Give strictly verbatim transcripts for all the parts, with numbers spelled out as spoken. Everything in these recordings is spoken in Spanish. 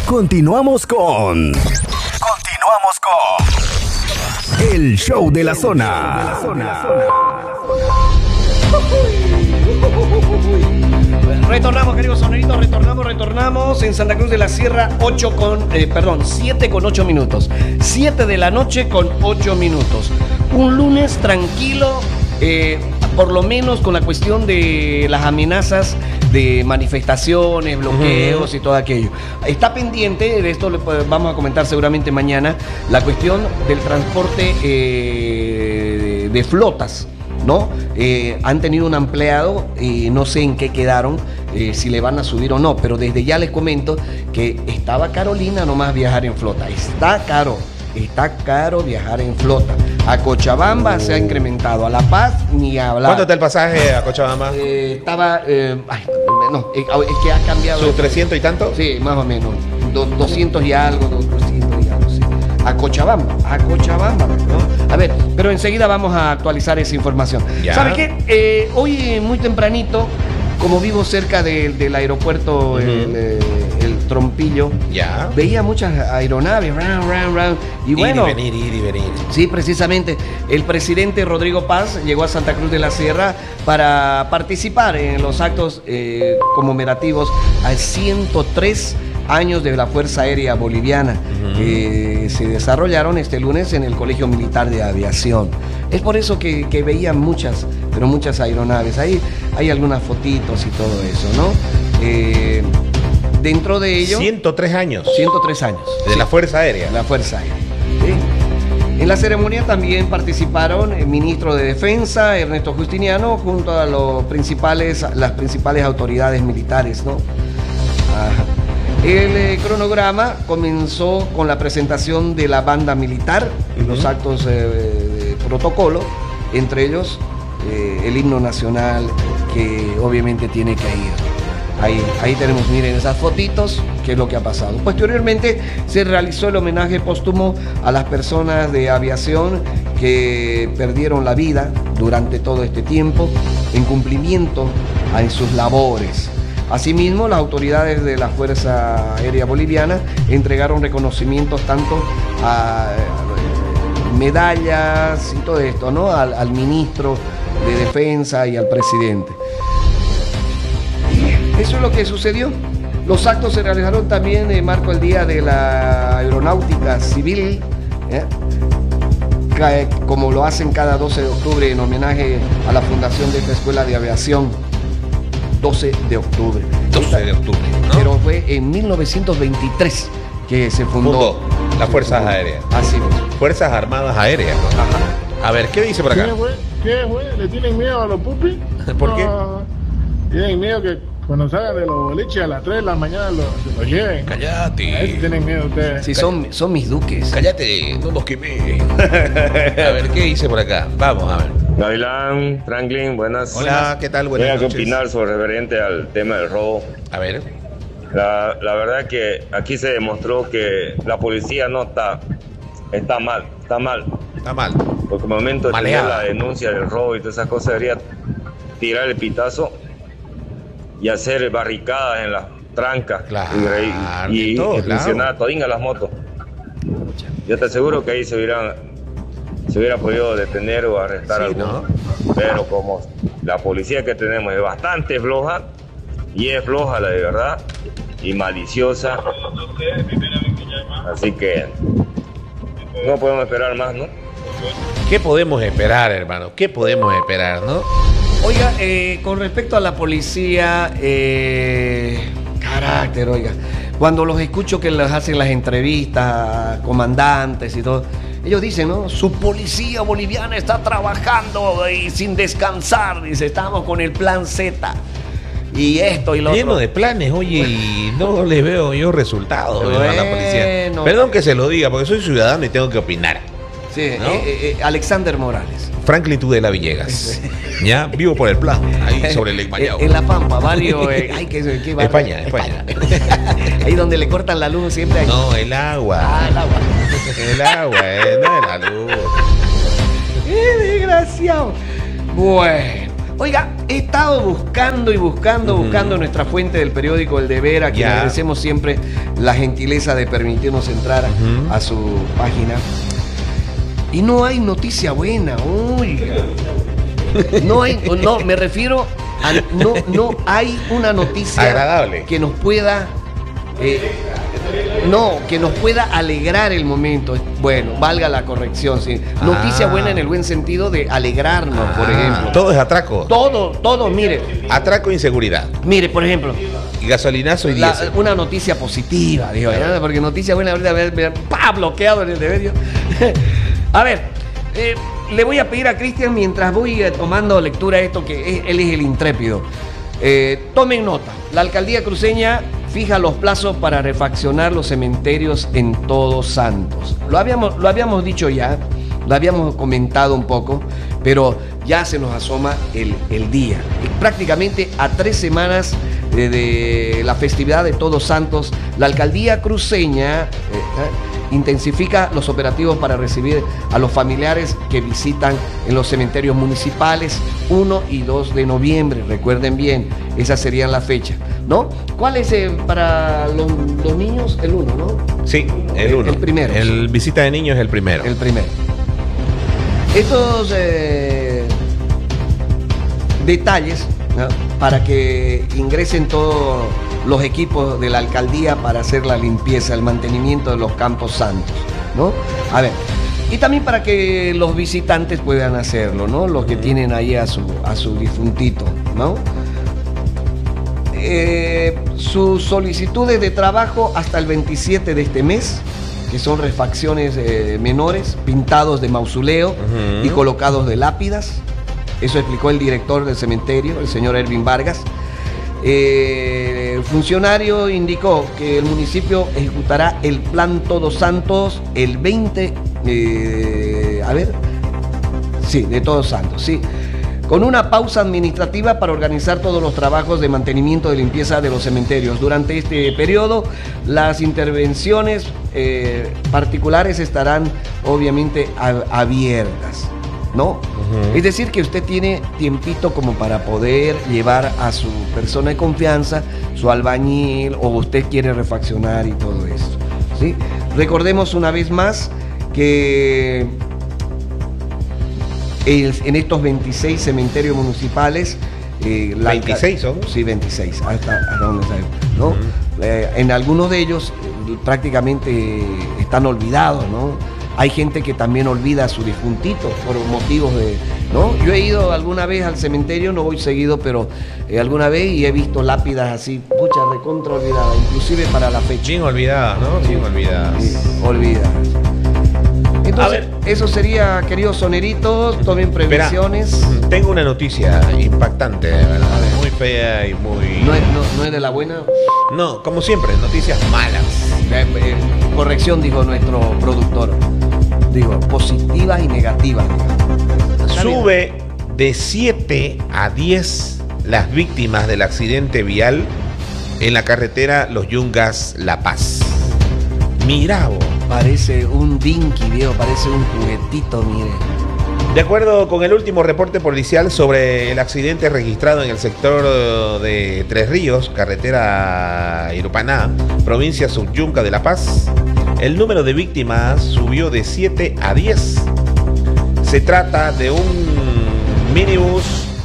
Continuamos con... Continuamos con... El Show de la Zona. Retornamos, queridos soneritos, retornamos, retornamos en Santa Cruz de la Sierra, ocho con, eh, perdón, siete con ocho minutos. siete de la noche con ocho minutos. Un lunes tranquilo, eh, por lo menos con la cuestión de las amenazas de manifestaciones, bloqueos uh-huh. y todo aquello. Está pendiente, de esto le vamos a comentar seguramente mañana, la cuestión del transporte eh, de, de flotas, ¿no? Eh, han tenido un ampliado y eh, no sé en qué quedaron, eh, si le van a subir o no, pero desde ya les comento que estaba Carolina nomás viajar en flota. Está caro, está caro viajar en flota. A Cochabamba oh. se ha incrementado, a La Paz ni hablar. ¿Cuánto está el pasaje a Cochabamba? Eh, estaba, eh, ay, no, es que ha cambiado. ¿Sus trescientos y tanto? Sí, más o menos, Do, doscientos y algo, doscientos y algo, sí. A Cochabamba, a Cochabamba, ¿no? A ver, pero enseguida vamos a actualizar esa información. Ya. ¿Sabe qué? Eh, hoy muy tempranito, como vivo cerca de, del aeropuerto, uh-huh. el, el, el Trompillo, ya. veía muchas aeronaves, round, round, round, y bueno, ir y venir, ir y venir. Sí, precisamente, el presidente Rodrigo Paz llegó a Santa Cruz de la Sierra para participar en los actos eh, conmemorativos a ciento tres años de la Fuerza Aérea Boliviana, uh-huh. que se desarrollaron este lunes en el Colegio Militar de Aviación. Es por eso que, que veían muchas, pero muchas aeronaves. Ahí hay algunas fotitos y todo eso, ¿no? Eh, dentro de ello... ciento tres años. ciento tres años. De sí, la Fuerza Aérea. La Fuerza Aérea, ¿sí? En la ceremonia también participaron el ministro de Defensa, Ernesto Justiniano, junto a los principales, las principales autoridades militares, ¿no? Ajá. El eh, cronograma comenzó con la presentación de la banda militar y uh-huh. los actos eh, de protocolo, entre ellos eh, el himno nacional, que obviamente tiene que ir. Ahí, ahí tenemos, miren esas fotitos, qué es lo que ha pasado. Posteriormente se realizó el homenaje póstumo a las personas de aviación que perdieron la vida durante todo este tiempo en cumplimiento a sus labores. Asimismo, las autoridades de la Fuerza Aérea Boliviana entregaron reconocimientos tanto a medallas y todo esto, ¿no? Al, al ministro de Defensa y al presidente. Y eso es lo que sucedió. Los actos se realizaron también en marco del Día de la Aeronáutica Civil, ¿eh? como lo hacen cada doce de octubre en homenaje a la fundación de esta escuela de aviación. doce de octubre. doce de octubre, ¿no? Pero fue en mil novecientos veintitrés que se fundó. Fundó las Fuerzas Aéreas. Así es. Fuerzas Armadas Aéreas, ¿no? Ajá. A ver, ¿qué dice por acá? ¿Qué, güey? ¿Qué, güey? ¿Le tienen miedo a los pupis? ¿Por no, qué? Tienen miedo que cuando salgan de los boliches a las tres de la mañana los, se los lleven. Cállate. A ver si tienen miedo ustedes. Sí, son, son mis duques. Cállate, no los quemé. A ver, ¿qué dice por acá? Vamos a ver. Gavilán, Franklin, buenas. Hola, ¿qué tal? Buenas noches. Voy a noches. opinar sobre referente al tema del robo. A ver. La, la verdad que aquí se demostró que la policía no está, está mal, está mal. Está mal. Porque al momento de Maleada. tener la denuncia del robo y todas esas cosas debería tirar el pitazo y hacer barricadas en las trancas. Claro, y, y, y todos funcionar todinga las motos. Yo te aseguro que ahí se hubieran se hubiera podido detener o arrestar a Sí, alguno. ¿no? Pero como la policía que tenemos es bastante floja, y es floja la de verdad, y maliciosa, así que no podemos esperar más, ¿no? ¿Qué podemos esperar, hermano? ¿Qué podemos esperar, no? Oiga, eh, con respecto a la policía, eh, carácter, oiga, cuando los escucho que les hacen las entrevistas, comandantes y todo, ellos dicen, ¿no? Su policía boliviana está trabajando y sin descansar, dice, estamos con el plan Z. Y esto y lo Lleno otro. de planes, oye, y no les veo yo resultados Bueno, a la policía. Perdón que se lo diga, porque soy ciudadano y tengo que opinar. Sí, ¿no? eh, eh, Alexander Morales. Franklin Tudela Villegas. Ya, vivo por el plan, ahí sobre el Mayao. En La Pampa, barrio. Eh, ay, ¿qué, qué barrio? España, España. Ahí donde le cortan la luz siempre hay. No, el agua. Ah, el agua. El agua, eh, no es la luz. ¡Qué desgraciado! Bueno, Oiga, he estado buscando y buscando, uh-huh. buscando nuestra fuente del periódico El Deber, a quien yeah. agradecemos siempre la gentileza de permitirnos entrar uh-huh. a su página. Y no hay noticia buena, oiga. No hay, no, me refiero a, no, no hay una noticia agradable que nos pueda, eh, no, que nos pueda alegrar el momento. Bueno, valga la corrección, sí. Noticia ah. buena en el buen sentido de alegrarnos, ah. por ejemplo. Todo es atraco. Todo, todo, mire. Atraco e inseguridad. Mire, por ejemplo. Y gasolinazo y la, diésel. Una noticia positiva, digo, ¿verdad? Porque noticia buena ahorita me, me, ¡pah! Bloqueado en el deber. A ver, eh, le voy a pedir a Cristian, mientras voy eh, tomando lectura de esto, que es, él es el intrépido. Eh, tomen nota. La alcaldía cruceña fija los plazos para refaccionar los cementerios en Todos Santos. Lo habíamos, lo habíamos dicho ya, lo habíamos comentado un poco, pero ya se nos asoma el, el día. Prácticamente a tres semanas de, de la festividad de Todos Santos, la alcaldía cruceña eh, eh, intensifica los operativos para recibir a los familiares que visitan en los cementerios municipales uno y dos de noviembre. Recuerden bien, esa sería la fecha, ¿no? ¿Cuál es eh, para los, los niños? El uno, ¿no? Sí, el uno. El primero. El visita de niños es el primero. El primero. Estos eh, detalles, ¿no?, para que ingresen todos los equipos de la alcaldía para hacer la limpieza, el mantenimiento de los campos santos, ¿no? A ver, y también para que los visitantes puedan hacerlo, ¿no? Los que tienen ahí a su, a su difuntito, ¿no? Eh, sus solicitudes de trabajo hasta el veintisiete de este mes, que son refacciones eh, menores, pintados de mausoleo uh-huh. y colocados de lápidas. Eso explicó el director del cementerio, el señor Ervin Vargas. Eh, el funcionario indicó que el municipio ejecutará el plan Todos Santos el veinte, eh, a ver, sí, de Todos Santos, sí, con una pausa administrativa para organizar todos los trabajos de mantenimiento y limpieza de los cementerios. Durante este periodo, las intervenciones eh, particulares estarán obviamente a, abiertas, ¿no? Uh-huh. Es decir, que usted tiene tiempito como para poder llevar a su persona de confianza, su albañil, o usted quiere refaccionar y todo eso, ¿sí? Recordemos una vez más que el, en estos veintiséis cementerios municipales, eh, la ¿veintiséis son? Sí, veintiséis, hasta, hasta donde sabe, ¿no? Uh-huh. eh, en algunos de ellos eh, prácticamente están olvidados, ¿no? Hay gente que también olvida a su difuntito por motivos de, ¿no? Yo he ido alguna vez al cementerio, no voy seguido, pero eh, alguna vez, y he visto lápidas así, pucha, recontra olvidadas, inclusive para la fecha. Bien olvidadas, ¿no? Bien olvidadas. Sí, olvidadas. Entonces, eso sería, queridos soneritos, tomen previsiones. Espera, tengo una noticia impactante, ¿verdad? Muy fea y muy... ¿No es, no, ¿No es de la buena? No, como siempre, noticias malas. Eh, eh, corrección, dijo nuestro productor. Digo, positivas y negativas. Digamos. Sube de siete a diez las víctimas del accidente vial en la carretera Los Yungas-La Paz. Mirá vos. Parece un dinky, viejo, parece un juguetito, mire. De acuerdo con el último reporte policial sobre el accidente registrado en el sector de Tres Ríos, carretera Irupaná, provincia Subyunca de La Paz, el número de víctimas subió de siete a diez. Se trata de un minibús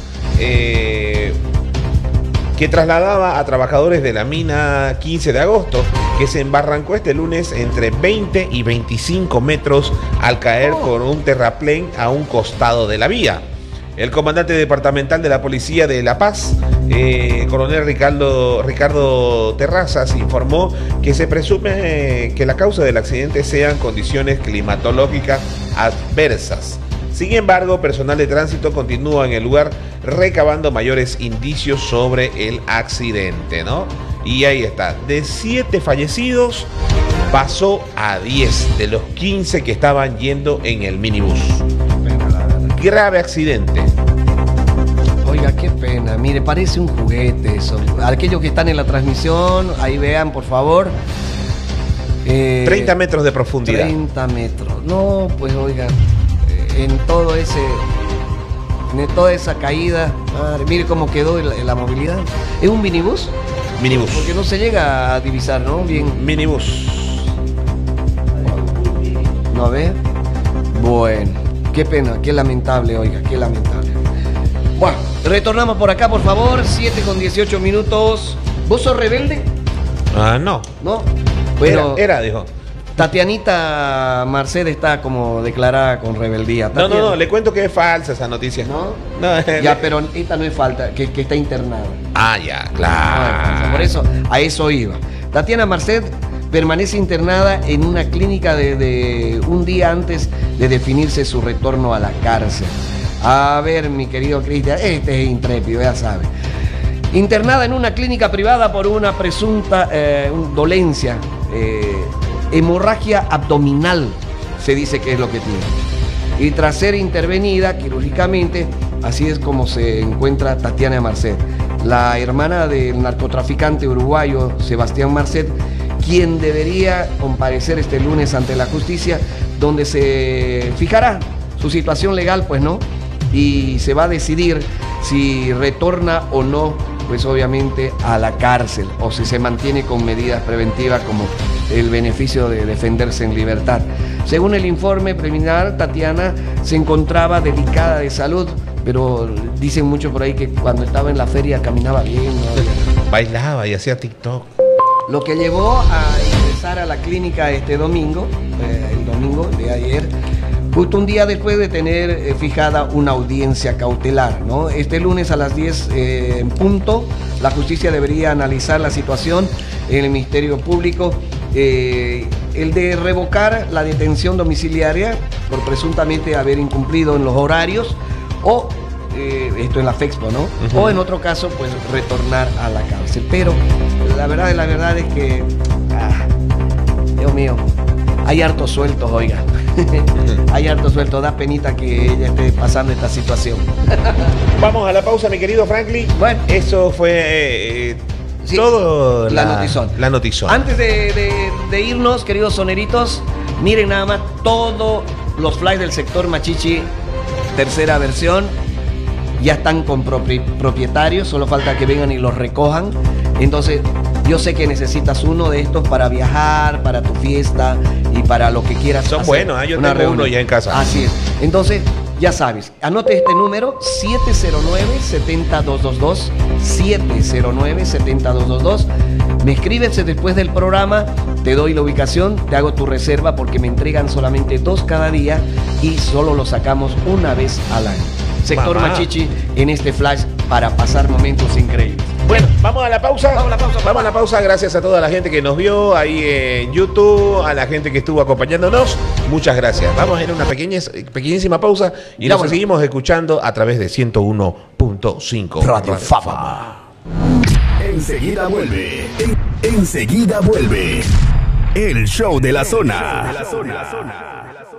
eh, que trasladaba a trabajadores de la mina quince de agosto, que se embarrancó este lunes entre veinte y veinticinco metros al caer con un terraplén a un costado de la vía. El comandante departamental de la policía de La Paz, eh, coronel Ricardo, Ricardo Terrazas, informó que se presume que la causa del accidente sean condiciones climatológicas adversas. Sin embargo, personal de tránsito continúa en el lugar recabando mayores indicios sobre el accidente, ¿no? Y ahí está, de siete fallecidos pasó a diez de los quince que estaban yendo en el minibús. Grave accidente. Oiga, qué pena, mire, parece un juguete eso. Aquellos que están en la transmisión, ahí vean, por favor. Eh, treinta metros de profundidad. treinta metros. No, pues oiga, en todo ese de toda esa caída. Madre, mire cómo quedó la, la movilidad. ¿Es un minibús? Minibús. Porque no se llega a divisar, ¿no? Bien. Minibús. ¿No ve? Bueno, qué pena, qué lamentable, oiga, qué lamentable. Bueno, retornamos por acá, por favor. siete con dieciocho minutos. ¿Vos sos rebelde? Ah, no. ¿No? Bueno, era, era, dijo. Tatianita Mercedes está como declarada con rebeldía. No, no, no, le cuento que es falsa esa noticia. ¿No? No, ya, pero esta no es falta, que, que está internada. Ah, ya, No, claro. por eso, a eso iba. Tatiana Merced permanece internada en una clínica desde un día antes de definirse su retorno a la cárcel. A ver, mi querido Cristian, este es intrépido, ya sabe. Internada en una clínica privada por una presunta eh, dolencia, eh, hemorragia abdominal, se dice que es lo que tiene. Y tras ser intervenida quirúrgicamente, así es como se encuentra Tatiana Merced, la hermana del narcotraficante uruguayo Sebastián Merced, quien debería comparecer este lunes ante la justicia, donde se fijará su situación legal, pues no, y se va a decidir si retorna o no, pues obviamente a la cárcel, o si se mantiene con medidas preventivas como el beneficio de defenderse en libertad. Según el informe preliminar, Tatiana se encontraba delicada de salud, pero dicen mucho por ahí que cuando estaba en la feria caminaba bien, ¿no? Bailaba y hacía TikTok. Lo que llevó a ingresar a la clínica este domingo, eh, el domingo de ayer, justo un día después de tener eh, fijada una audiencia cautelar, ¿no? Este lunes a las diez eh, en punto, la justicia debería analizar la situación en el Ministerio Público, eh, el de revocar la detención domiciliaria por presuntamente haber incumplido en los horarios, o eh, esto en la FEXPO, ¿no? Uh-huh. O en otro caso, pues retornar a la cárcel. Pero la verdad de la verdad es que, ah, Dios mío, hay hartos sueltos, oiga. Hay hartos sueltos, da penita que ella esté pasando esta situación. Vamos a la pausa, mi querido Franklin. Bueno, eso fue eh, sí, todo la, la notizón. La notizón. Antes de, de, de irnos, queridos soneritos, miren nada más todos los flyers del sector Machichi, tercera versión. Ya están con propri propietarios, solo falta que vengan y los recojan. Entonces, yo sé que necesitas uno de estos para viajar, para tu fiesta y para lo que quieras. Son hacer. buenos, ¿eh? Yo Una tengo reunión. uno ya en casa. Así es. Entonces, ya sabes, anote este número, siete cero nueve, siete cero dos dos dos, siete cero nueve, siete cero dos dos dos. Me escribes después del programa, te doy la ubicación, te hago tu reserva porque me entregan solamente dos cada día y solo lo sacamos una vez al año. Sector Mamá. Machichi en este flash para pasar momentos increíbles. Bueno, vamos a la pausa. Vamos a la pausa, papá. Vamos a la pausa. Gracias a toda la gente que nos vio ahí en YouTube, a la gente que estuvo acompañándonos. Muchas gracias. Vamos a ir a una pequeña, pequeñísima pausa y Ya, nos bueno. seguimos escuchando a través de ciento uno punto cinco Radio Fama. Enseguida vuelve. En- enseguida vuelve. El show de la zona.